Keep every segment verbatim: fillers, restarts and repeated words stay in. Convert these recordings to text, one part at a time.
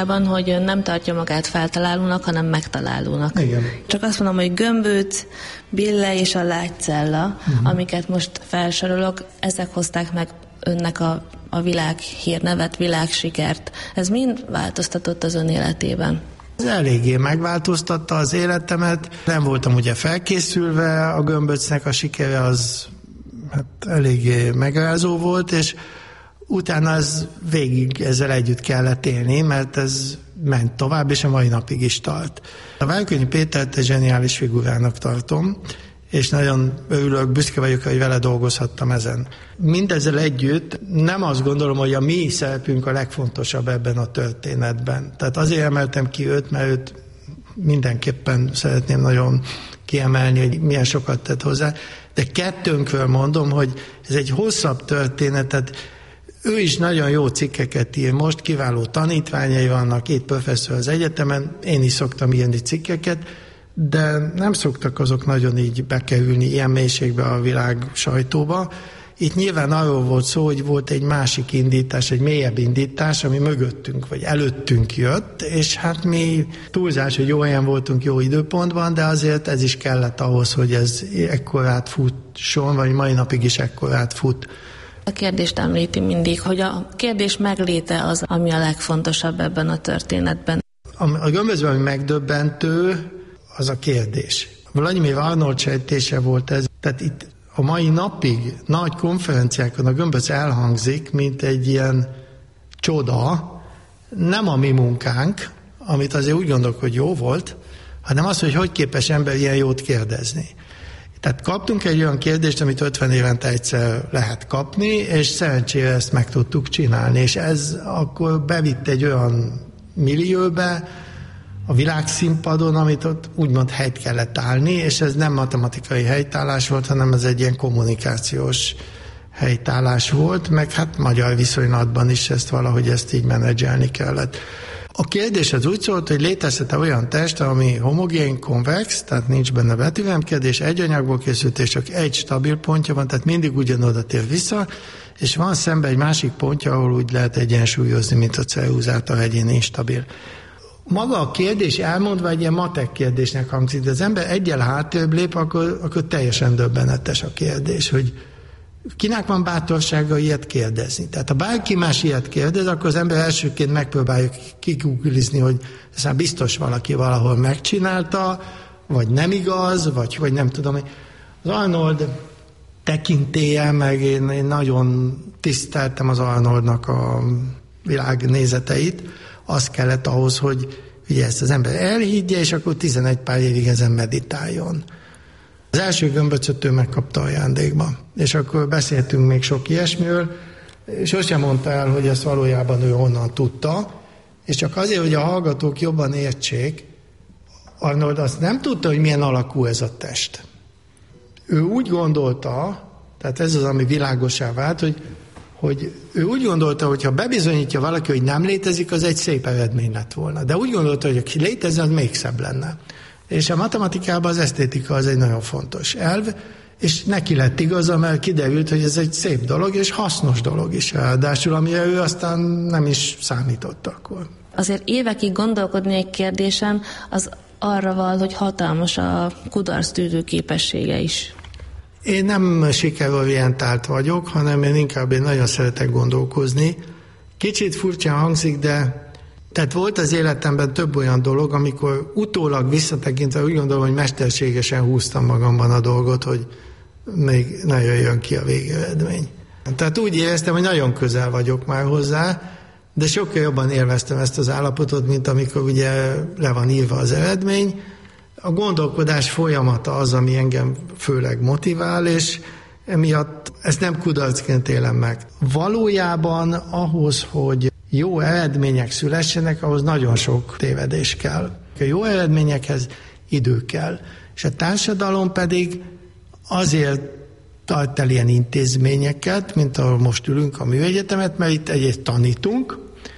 hogy nem tartja magát feltalálónak, hanem megtalálónak. Igen. Csak azt mondom, hogy gömböc, bille és a lágycella, uh-huh. amiket most felsorolok, ezek hozták meg önnek a, a világhírnevet, világsikert. Ez mind változtatott az ön életében? Ez eléggé megváltoztatta az életemet. Nem voltam ugye felkészülve, a gömböcnek a sikere az hát eléggé megrázó volt, és utána ez végig ezzel együtt kellett élni, mert ez ment tovább, és a mai napig is tart. A Várkonyi Pétert egy zseniális figurának tartom, és nagyon örülök, büszke vagyok, hogy vele dolgozhattam ezen. Mindezzel együtt nem azt gondolom, hogy a mi szerepünk a legfontosabb ebben a történetben. Tehát azért emeltem ki őt, mert őt mindenképpen szeretném nagyon kiemelni, hogy milyen sokat tett hozzá, de kettőnkről mondom, hogy ez egy hosszabb történetet. Ő is nagyon jó cikkeket ír, most kiváló tanítványai vannak, két professzor az egyetemen, én is szoktam írni cikkeket, de nem szoktak azok nagyon így bekerülni ilyen mélységbe a világ sajtóba. Itt nyilván arról volt szó, hogy volt egy másik indítás, egy mélyebb indítás, ami mögöttünk, vagy előttünk jött, és hát mi túlzás, hogy jó helyen voltunk jó időpontban, de azért ez is kellett ahhoz, hogy ez ekkorát futson, vagy mai napig is ekkorát fut. A kérdést említi mindig, hogy a kérdés megléte az, ami a legfontosabb ebben a történetben. A, a gömböcben, ami megdöbbentő, az a kérdés. Vladimir Arnold sejtése volt ez. Tehát itt a mai napig nagy konferenciákon a gömböc elhangzik, mint egy ilyen csoda, nem a mi munkánk, amit azért úgy gondolok, hogy jó volt, hanem az, hogy hogy képes ember ilyen jót kérdezni. Tehát kaptunk egy olyan kérdést, amit ötven évente egyszer lehet kapni, és szerencsére ezt meg tudtuk csinálni, és ez akkor bevitt egy olyan millióbe, a világszínpadon, amit ott úgymond helyt kellett állni, és ez nem matematikai helytállás volt, hanem ez egy ilyen kommunikációs helytállás volt, meg hát magyar viszonylatban is ezt valahogy ezt így menedzselni kellett. A kérdés az úgy szólt, hogy létezhet olyan test, ami homogén, konvex, tehát nincs benne vetőlemkedés, egy anyagból készült, és csak egy stabil pontja van, tehát mindig ugyanoda tér vissza, és van szemben egy másik pontja, ahol úgy lehet egyensúlyozni, mint a ceruzát, a egyén instabil. Maga a kérdés elmondva egy ilyen matek kérdésnek hangzik, de az ember egyel hátrébb lép, akkor, akkor teljesen döbbenetes a kérdés, hogy kinek van bátorsága ilyet kérdezni. Tehát ha bárki más ilyet kérdez, akkor az ember elsőként megpróbálja kiguglizni, hogy ez már biztos valaki valahol megcsinálta, vagy nem igaz, vagy, vagy nem tudom. Az Arnold tekintélye, meg én, én nagyon tiszteltem az Arnoldnak a világnézeteit, az kellett ahhoz, hogy ugye ezt az ember elhiggye, és akkor tizenegy pár évig ezen meditáljon. Az első gömböcöt ő megkapta ajándékba, és akkor beszéltünk még sok ilyesmiről, és sosem mondta el, hogy ezt valójában ő honnan tudta, és csak azért, hogy a hallgatók jobban értsék, Arnold azt nem tudta, hogy milyen alakú ez a test. Ő úgy gondolta, tehát ez az, ami világossá vált, hogy hogy ő úgy gondolta, hogy ha bebizonyítja valaki, hogy nem létezik, az egy szép eredmény lett volna. De úgy gondolta, hogy aki létezne, az még szebb lenne. És a matematikában az esztétika az egy nagyon fontos elv, és neki lett igaza, mert kiderült, hogy ez egy szép dolog, és hasznos dolog is ráadásul, amire ő aztán nem is számított akkor. Azért évekig gondolkodni egy kérdésen, az arra val, hogy hatalmas a kudarctűrő képessége is. Én nem sikerorientált vagyok, hanem én inkább én nagyon szeretek gondolkozni. Kicsit furcsán hangzik, de tehát volt az életemben több olyan dolog, amikor utólag visszatekintve úgy gondolom, hogy mesterségesen húztam magamban a dolgot, hogy még ne jöjjön ki a végeredmény. Tehát úgy éreztem, hogy nagyon közel vagyok már hozzá, de sokkal jobban élveztem ezt az állapotot, mint amikor ugye le van írva az eredmény. A gondolkodás folyamata az, ami engem főleg motivál, és emiatt ezt nem kudarcként élem meg. Valójában ahhoz, hogy jó eredmények szülessenek, ahhoz nagyon sok tévedés kell. A jó eredményekhez idő kell. És a társadalom pedig azért tart el ilyen intézményeket, mint ahol most ülünk a műegyetemet, mert itt egyet tanítunk,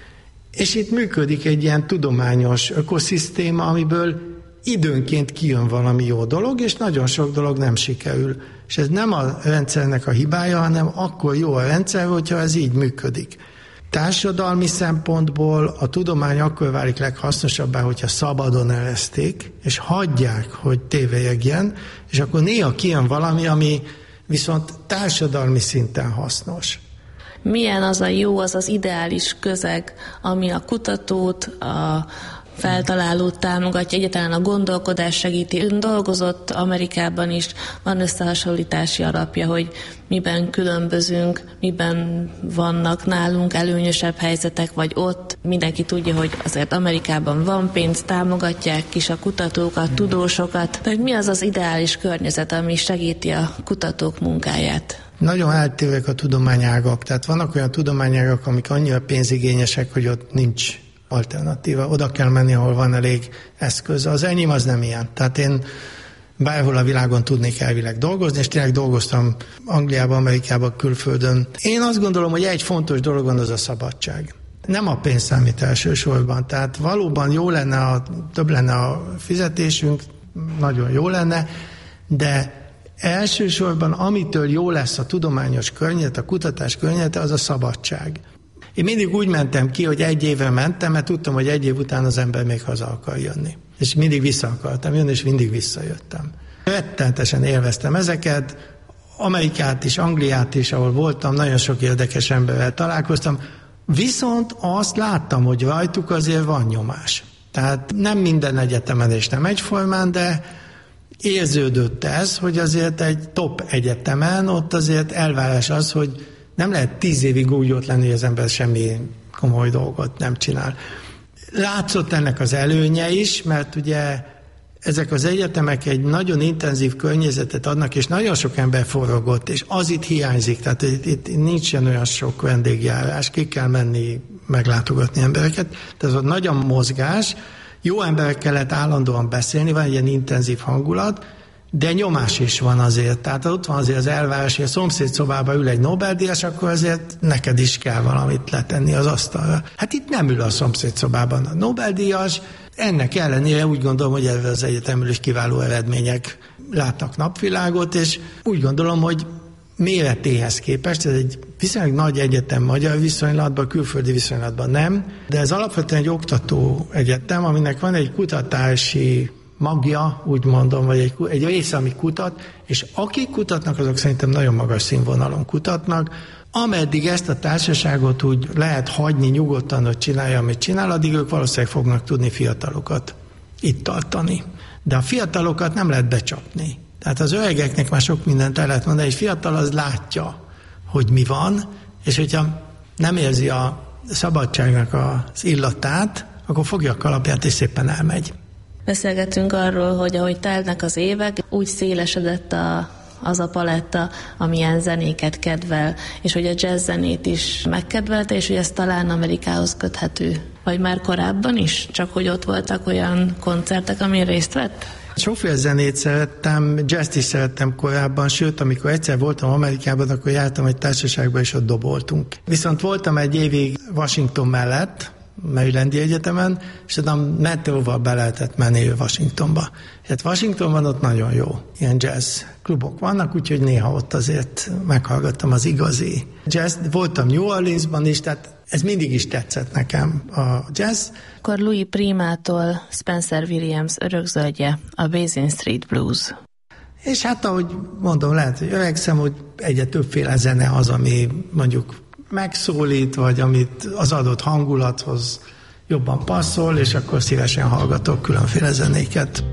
és itt működik egy ilyen tudományos ökoszisztéma, amiből időnként kijön valami jó dolog, és nagyon sok dolog nem sikerül. És ez nem a rendszernek a hibája, hanem akkor jó a rendszer, hogyha ez így működik. Társadalmi szempontból a tudomány akkor válik leghasznosabbá, hogyha szabadon ereszték, és hagyják, hogy tévejegjen, és akkor néha kijön valami, ami viszont társadalmi szinten hasznos. Milyen az a jó, az az ideális közeg, ami a kutatót, a feltalálót támogatja, egyáltalán a gondolkodás segíti. Ön dolgozott Amerikában is, van összehasonlítási alapja, hogy miben különbözünk, miben vannak nálunk előnyösebb helyzetek, vagy ott. Mindenki tudja, hogy azért Amerikában van pénz, támogatják is a kutatókat, tudósokat. De mi az az ideális környezet, ami segíti a kutatók munkáját? Nagyon eltérőek a tudományágak. Tehát vannak olyan tudományágak, amik annyira pénzigényesek, hogy ott nincs alternatíva. Oda kell menni, ahol van elég eszköz. Az enyém az nem ilyen. Tehát én bárhol a világon tudnék elvileg dolgozni, és tényleg dolgoztam Angliában, Amerikában, külföldön. Én azt gondolom, hogy egy fontos dolog van, az a szabadság. Nem a pénz számít elsősorban. Tehát valóban jó lenne, a, több lenne a fizetésünk, nagyon jó lenne, de elsősorban amitől jó lesz a tudományos környezet, a kutatás környezete, az a szabadság. Én mindig úgy mentem ki, hogy egy évre mentem, mert tudtam, hogy egy év után az ember még haza akar jönni. És mindig vissza akartam jönni, és mindig visszajöttem. Rettenetesen élveztem ezeket, Amerikát is, Angliát is, ahol voltam, nagyon sok érdekes emberrel találkoztam, viszont azt láttam, hogy rajtuk azért van nyomás. Tehát nem minden egyetemen és nem egyformán, de érződött ez, hogy azért egy top egyetemen ott azért elvárás az, hogy nem lehet tíz évig úgy ott lenni, hogy az ember semmi komoly dolgot nem csinál. Látszott ennek az előnye is, mert ugye ezek az egyetemek egy nagyon intenzív környezetet adnak, és nagyon sok ember forrogott, és az itt hiányzik, tehát itt, itt nincsen olyan sok vendégjárás, ki kell menni meglátogatni embereket, tehát ott nagy a mozgás, jó emberekkel lehet állandóan beszélni, van egy ilyen intenzív hangulat, de nyomás is van azért. Tehát ott van azért az elvárás, hogy a szomszéd szobában ül egy Nobel-díjas, akkor azért neked is kell valamit letenni az asztalra. Hát itt nem ül a szomszéd szobában a Nobel-díjas, ennek ellenére úgy gondolom, hogy ebben az egyetemről is kiváló eredmények látnak napvilágot, és úgy gondolom, hogy méretéhez képest, ez egy viszonylag nagy egyetem magyar viszonylatban, külföldi viszonylatban nem, de ez alapvetően egy oktató egyetem, aminek van egy kutatási magja, úgy mondom, vagy egy, egy része, ami kutat, és akik kutatnak, azok szerintem nagyon magas színvonalon kutatnak. Ameddig ezt a társaságot úgy lehet hagyni nyugodtan, hogy csinálja, amit csinál, addig ők valószínűleg fognak tudni fiatalokat itt tartani. De a fiatalokat nem lehet becsapni. Tehát az öregeknek már sok mindent el lehet mondani, egy fiatal az látja, hogy mi van, és hogyha nem érzi a szabadságnak az illatát, akkor fogja a kalapját, és szépen elmegy. Beszélgetünk arról, hogy ahogy telnek az évek, úgy szélesedett a, az a paletta, amilyen zenéket kedvel, és hogy a jazz zenét is megkedvelte, és hogy ez talán Amerikához köthető. Vagy már korábban is? Csak hogy ott voltak olyan koncertek, amin részt vett? Sokféle zenét szerettem, jazzt is szerettem korábban, sőt, amikor egyszer voltam Amerikában, akkor jártam egy társaságba, és ott doboltunk. Viszont voltam egy évig Washington mellett, Marylandi Egyetemen, és tudom, metróval be lehetett menni Washingtonba. Hát Washingtonban ott nagyon jó ilyen jazz klubok vannak, úgyhogy néha ott azért meghallgattam az igazi jazz. Voltam New Orleansban is, tehát ez mindig is tetszett nekem a jazz. Akkor Louis Primától Spencer Williams örökzöldje, a Basin Street Blues. És hát ahogy mondom, lehet, hogy öregszem, hogy egyre többféle zene az, ami mondjuk megszólít, vagy amit az adott hangulathoz jobban passzol, és akkor szívesen hallgatok különféle zenéket.